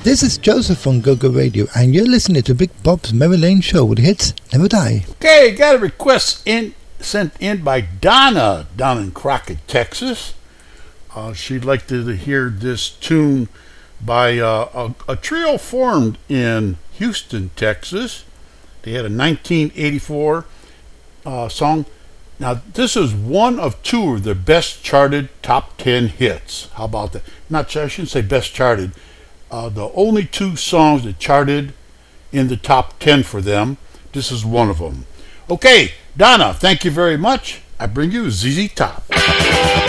This is Joseph on GoGo Radio, and you're listening to Big Bob's Memory Lane Show with hits never die. Okay, got a request sent in by Donna down in Crockett, Texas. She'd like to hear this tune by a trio formed in Houston, Texas. They had a 1984 song. Now, this is one of two of their best charted top 10 hits. How about that? I shouldn't say best charted. The only two songs that charted in the top 10 for them, this is one of them. Okay, Donna, thank you very much. I bring you ZZ Top.